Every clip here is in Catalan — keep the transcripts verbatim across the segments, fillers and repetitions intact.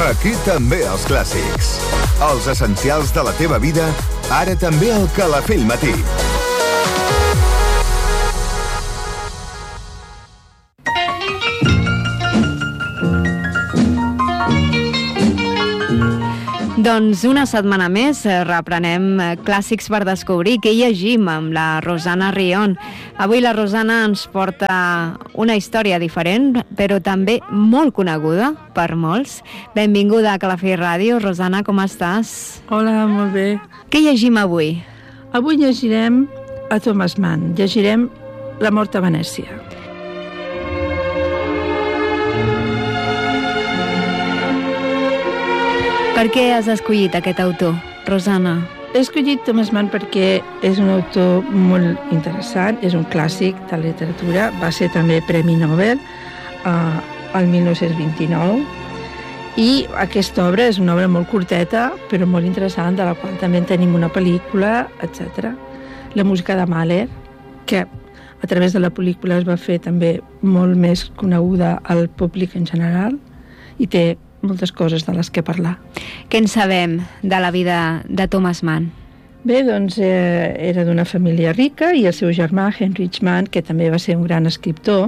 Aquí també els clàssics. Els essencials de la teva vida, ara també al Calafell Matí. Doncs una setmana més reprenem Clàssics per descobrir. Què llegim amb la Rosana Rion? Avui la Rosana ens porta una història diferent, però també molt coneguda per molts. Benvinguda a Calafell Ràdio. Rosana, com estàs? Hola, molt bé. Què llegim avui? Avui llegirem a Thomas Mann. Llegirem La mort a Venècia. Per què has escollit aquest autor, Rosana? He escollit Thomas Mann perquè és un autor molt interessant, és un clàssic de la literatura, va ser també Premi Nobel eh, el mil nou-cents vint-i-nou, i aquesta obra és una obra molt curteta, però molt interessant, de la qual també tenim una pel·lícula, etcètera. La música de Mahler, que a través de la pel·lícula es va fer també molt més coneguda al públic en general, i té moltes coses de les que parlar. Què en sabem de la vida de Thomas Mann? Bé, doncs eh, era d'una família rica i el seu germà, Heinrich Mann, que també va ser un gran escriptor,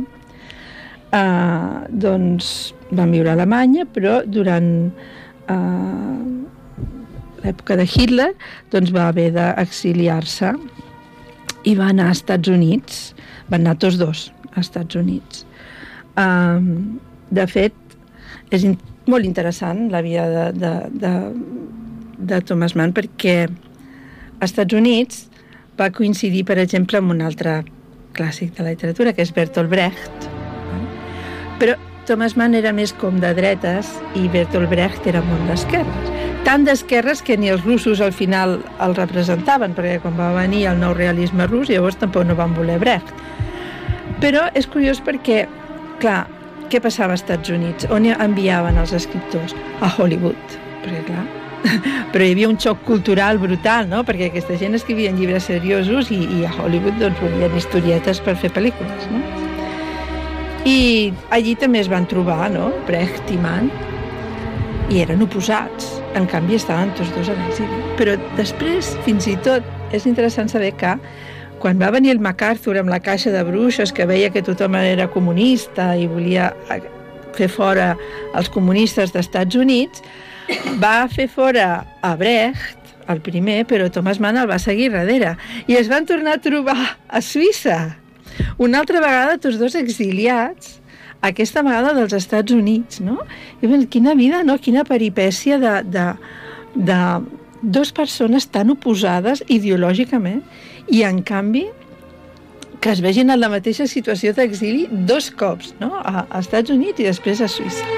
eh, doncs van viure a Alemanya, però durant eh, l'època de Hitler doncs va haver d'exiliar-se i va anar als Estats Units. Van anar tots dos als Estats Units. Eh, de fet, és interessant, molt interessant la vida de, de, de, de Thomas Mann, perquè als Estats Units va coincidir, per exemple, amb un altre clàssic de la literatura, que és Bertolt Brecht. Però Thomas Mann era més com de dretes i Bertolt Brecht era molt d'esquerres. Tant d'esquerres que ni els russos al final el representaven, perquè quan va venir el nou realisme rus, llavors tampoc no van voler Brecht. Però és curiós perquè, clar, què passava als Estats Units? On enviaven els escriptors? A Hollywood, perquè clar, però hi havia un xoc cultural brutal, no? Perquè aquesta gent escrivia llibres seriosos i, i a Hollywood doncs volien historietes per fer pel·lícules, no? I allí també es van trobar, no? Brecht i Mann, i eren oposats, en canvi estaven tots dos a l'exili. Però després, fins i tot, és interessant saber que quan va venir el MacArthur amb la caixa de bruixes, que veia que tothom era comunista i volia fer fora els comunistes dels Estats Units, va fer fora a Brecht, el primer, però Thomas Mann el va seguir darrere. I es van tornar a trobar a Suïssa. Una altra vegada, tots dos exiliats, aquesta vegada dels Estats Units, no? I bé, quina vida, no? Quina peripècia de, de, de dues persones tan oposades ideològicament, i en canvi que es vegin en la mateixa situació d'exili dos cops, no? A, als Estats Units i després a Suïssa.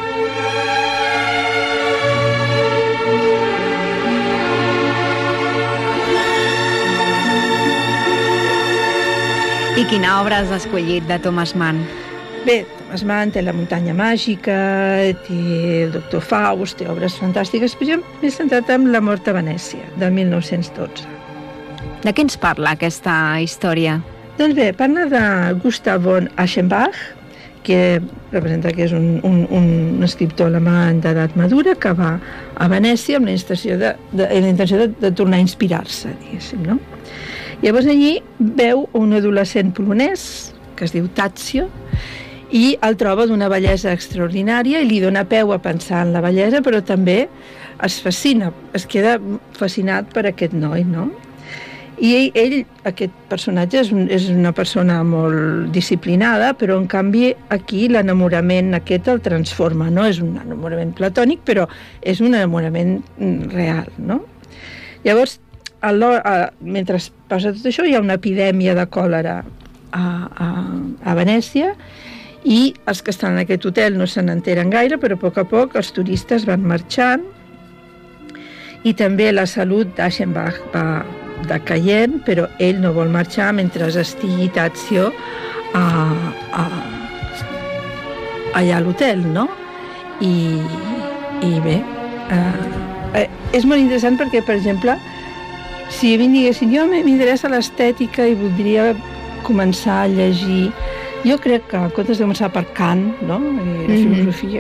I quina obra has escollit de Thomas Mann? Bé, Thomas Mann té La muntanya màgica, té El doctor Faust, té obres fantàstiques, però jo m'he centrat en La mort a Venècia, del mil nou-cents dotze. De què ens parla aquesta història? Doncs bé, parla de Gustav von Aschenbach, que representa que és un, un, un escriptor alemany d'edat madura que va a Venècia amb la intenció de, de, la intenció de, de tornar a inspirar-se, diguéssim, no? Llavors allí veu un adolescent polonès que es diu Tadzio i el troba d'una bellesa extraordinària i li dona peu a pensar en la bellesa, però també es fascina, es queda fascinat per aquest noi, no? I ell, ell aquest personatge és, un, és una persona molt disciplinada, però en canvi aquí l'enamorament aquest el transforma, no és un enamorament platònic, però és un enamorament real, no? Llavors, el, a, mentre passa tot això, hi ha una epidèmia de còlera a, a, a Venècia i els que estan en aquest hotel no se n'enteren gaire, però a poc a poc els turistes van marxant i també la salut d'Aschenbach va decaient, però ell no vol marxar mentre estigui Tadzio a, a, allà a l'hotel, no? I, i bé, eh, és molt interessant perquè, per exemple, si a mi diguessin, jo m'interessa l'estètica i voldria començar a llegir, jo crec que en comptes de començar per Kant, no? I la filosofia, mm-hmm.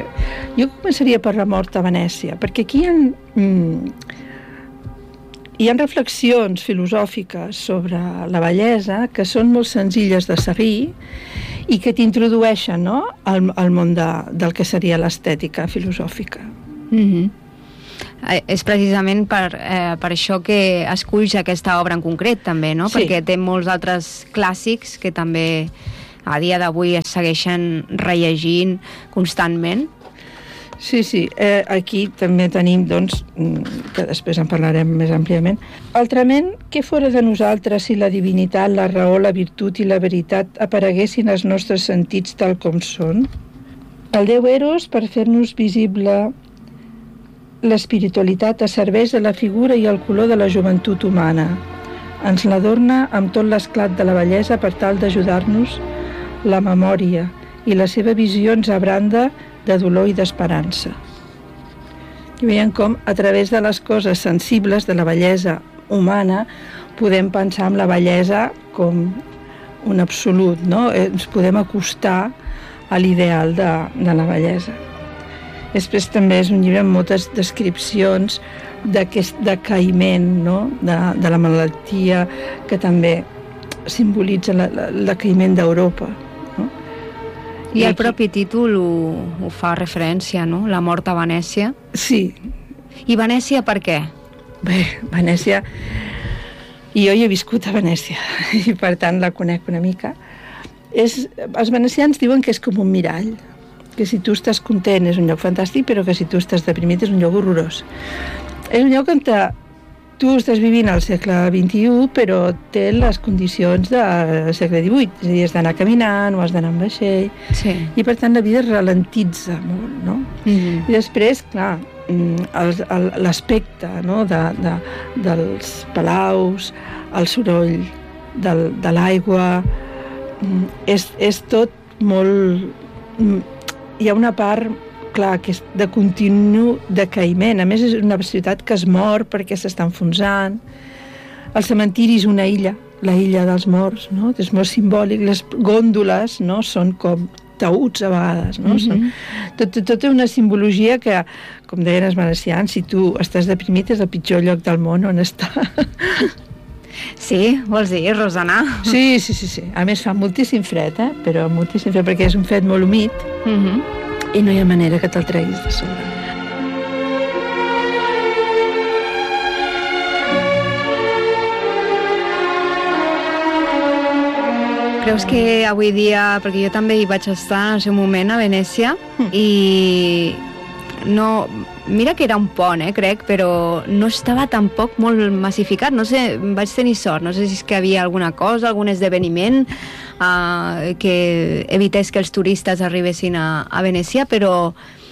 Jo començaria per la mort a Venècia, perquè aquí hi ha, mm, hi ha reflexions filosòfiques sobre la bellesa que són molt senzilles de seguir i que t'introdueixen, no?, al, al món de, del que seria l'estètica filosòfica. Mm-hmm. Eh, és precisament per, eh, per això que esculls aquesta obra en concret, també, no? Sí. Perquè té molts altres clàssics que també a dia d'avui es segueixen rellegint constantment. Sí, sí. Eh, aquí també tenim, doncs, que després en parlarem més àmpliament. Altrament, què fora de nosaltres si la divinitat, la raó, la virtut i la veritat apareguessin als nostres sentits tal com són? El déu Eros, per fer-nos visible l'espiritualitat, a serveix de la figura i el color de la joventut humana. Ens l'adorna amb tot l'esclat de la bellesa per tal d'ajudar-nos la memòria, i la seva visió ens abranda de dolor i d'esperança. I veiem com, a través de les coses sensibles de la bellesa humana, podem pensar en la bellesa com un absolut, no? Ens podem acostar a l'ideal de, de la bellesa. Després també és un llibre amb moltes descripcions d'aquest decaïment, no?, de, de la malaltia, que també simbolitza la, la, el decaïment d'Europa. I el propi títol ho, ho fa referència, no? La mort a Venècia. Sí. I Venècia per què? Bé, Venècia... Jo hi he viscut a Venècia i per tant la conec una mica. És... Els venecians diuen que és com un mirall, que si tu estàs content és un lloc fantàstic, però que si tu estàs deprimit és un lloc horrorós. És un lloc on te... tu estàs vivint al segle vint-i-u, però té les condicions del segle divuit, és a dir, has d'anar caminant o has d'anar amb vaixell, sí. I per tant la vida es ralentitza molt, no? Mm-hmm. I després, clar, l'aspecte, no?, de, de, dels palaus, el soroll del, de l'aigua, és, és tot molt... Hi ha una part... clar, que és de continu decaïment. A més, és una ciutat que es mor perquè s'està enfonsant. El cementiri és una illa, la illa dels morts, no? És molt simbòlic. Les gòndoles, no?, són com taüts a vegades, no? Mm-hmm. Són... Tot, tot té una simbologia que, com deien els venecians, si tu estàs deprimit és el pitjor lloc del món on està. Sí, vols dir, Rosana? Sí, sí, sí, sí. A més fa moltíssim fred, eh? Però moltíssim fred, perquè és un fred molt humit. Mm-hmm. I no hi ha manera que te'l treguis de sobre. Creus que avui dia, perquè jo també hi vaig estar en el seu moment a Venècia, mm. i no... Mira que era un pont, eh, crec, però no estava tampoc molt massificat. No sé, vaig tenir sort. No sé si és que havia alguna cosa, algun esdeveniment uh, que evités que els turistes arribessin a, a Venècia, però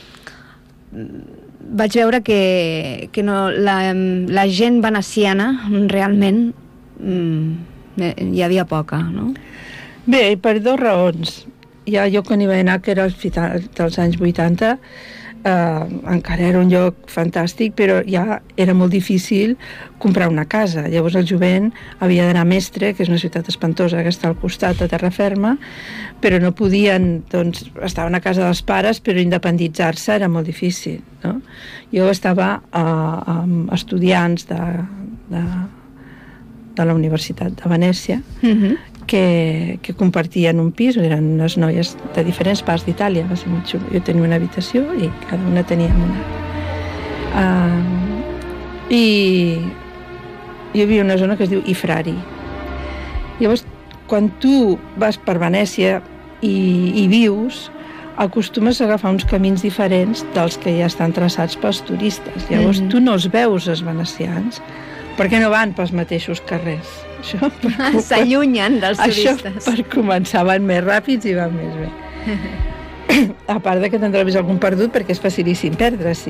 vaig veure que, que no, la, la gent veneciana realment mm, hi havia poca, no? Bé, per dues raons. Ja jo quan hi vaig anar, que era als anys vuitanta, Uh, encara era un lloc fantàstic, però ja era molt difícil comprar una casa. Llavors el jovent havia d'anar a Mestre, que és una ciutat espantosa que està al costat de Terraferma, però no podien, doncs, estaven a casa dels pares, però independitzar-se era molt difícil, no? Jo estava uh, amb estudiants de, de, de la Universitat de Venècia, mm-hmm. que, que compartien un pis, eren unes noies de diferents parts d'Itàlia, va ser molt xulo. Jo tenia una habitació i cada una tenia una. Uh, I hi havia una zona que es diu Ifrari. Llavors, quan tu vas per Venècia i, i vius, acostumes a agafar uns camins diferents dels que ja estan traçats pels turistes. Llavors, mm-hmm. tu no els veus, els venecians, perquè no van pels mateixos carrers. S'allunyen dels turistes. Això per començar van més ràpids i van més bé. A part de que te'n trobis algun perdut, perquè és facilíssim perdre-s'hi.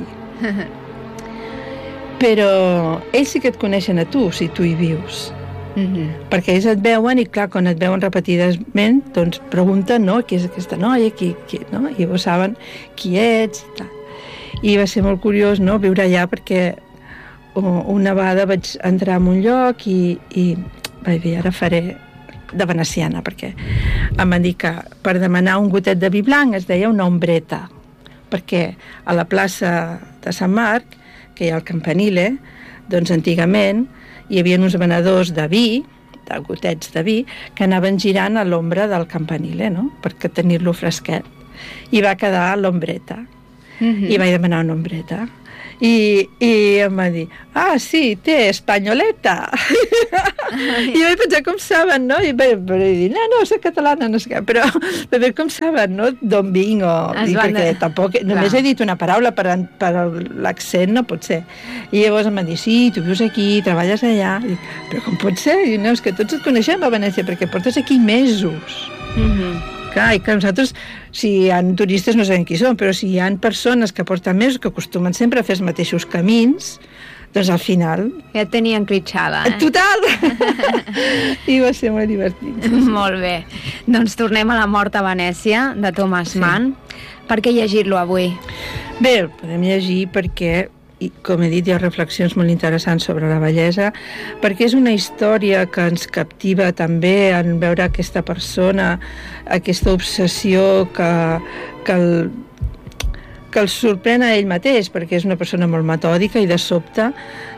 Però ells sí que et coneixen a tu, si tu hi vius. Mm-hmm. Perquè ells et veuen i, clar, quan et veuen repetidament, doncs pregunten, no?, qui és aquesta noia, qui, qui, no? I llavors saben qui ets i tal. I va ser molt curiós, no?, viure allà, perquè una vegada vaig entrar en un lloc i, i vaig dir, ara faré de veneciana, perquè em van dir que per demanar un gotet de vi blanc es deia una ombreta. perquè a la plaça de Sant Marc, que hi ha el Campanile, doncs antigament hi havia uns venedors de vi, de gotets de vi, que anaven girant a l'ombra del Campanile, no?, perquè tenir-lo fresquet. I va quedar l'ombreta. Mm-hmm. I vaig demanar una ombreta. I, i em va dir, ah, sí, té espanyoleta. I vaig pensar, com saben, no? I vaig, vaig dir, no, no, soc catalana, no sé què, però vaig dir, com saben, no? D'on vinc, o... I perquè de... tampoc, només Clar. He dit una paraula, per, per l'accent no pot ser. I llavors em va dir, sí, tu vius aquí, treballes allà. I dic, però com pot ser? I no, és que tots et coneixem a Venècia, perquè portes aquí mesos. Mhm. Clar, i que nosaltres, si hi ha turistes no sabem qui són, però si hi ha persones que porten mesos, que acostumen sempre a fer els mateixos camins, doncs al final... Ja et tenien critxada, eh? Total! I va ser molt divertit. Molt bé. Doncs tornem a La mort a Venècia, de Thomas sí. Mann. Per què llegir-lo avui? Bé, el podem llegir perquè, i com he dit, hi ha reflexions molt interessants sobre la bellesa, perquè és una història que ens captiva també en veure aquesta persona, aquesta obsessió que, que, el, que el sorprèn a ell mateix, perquè és una persona molt metòdica i de sobte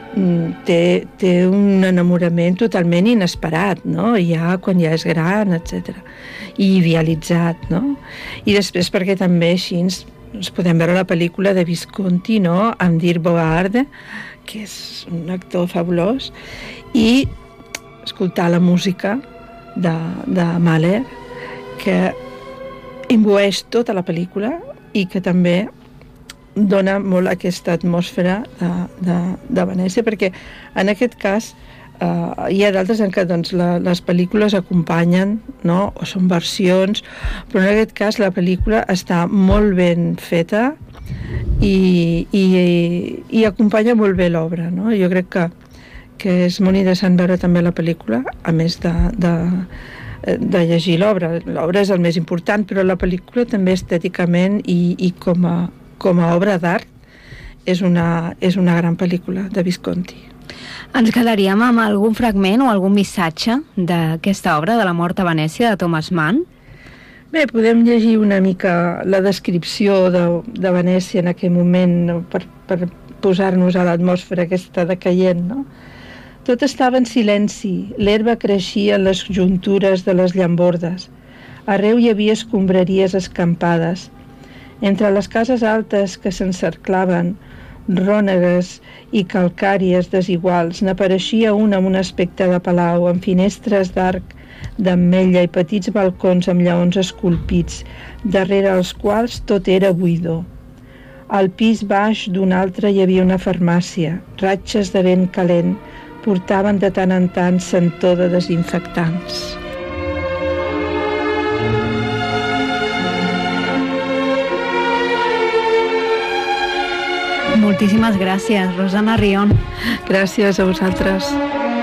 té, té un enamorament totalment inesperat, no? Ja quan ja és gran, etcètera, i idealitzat, no? I després perquè també així ens Ens podem veure la pel·lícula de Visconti, no?, amb Dirk Bogarde, que és un actor fabulós, i escoltar la música de, de Mahler, que imbueix tota la pel·lícula i que també dona molt aquesta atmosfera de, de, de Venècia, perquè en aquest cas Uh, hi ha d'altres en què doncs, la, les pel·lícules acompanyen, no?, o són versions, però en aquest cas la pel·lícula està molt ben feta i, i, i acompanya molt bé l'obra, no? Jo crec que, que és molt interessant veure també la pel·lícula, a més de, de, de llegir l'obra. L'obra és el més important, però la pel·lícula també estèticament i, i com, a, com a obra d'art és una, és una gran pel·lícula de Visconti. Ens quedaríem amb algun fragment o algun missatge d'aquesta obra de La mort a Venècia, de Thomas Mann? Bé, podem llegir una mica la descripció de, de Venècia en aquell moment, no? per, per posar-nos a l'atmosfera aquesta decaient, no? Tot estava en silenci, l'herba creixia en les juntures de les llambordes. Arreu hi havia escombraries escampades. Entre les cases altes que s'encerclaven, rònegues i calcàries desiguals, n'apareixia una amb un aspecte de palau, amb finestres d'arc d'ametlla i petits balcons amb lleons esculpits, darrere els quals tot era buidor. Al pis baix d'un altre hi havia una farmàcia. Ratxes de vent calent portaven de tant en tant sentor de desinfectants. Moltíssimes gràcies, Rosana Rion. Gràcies a vosaltres.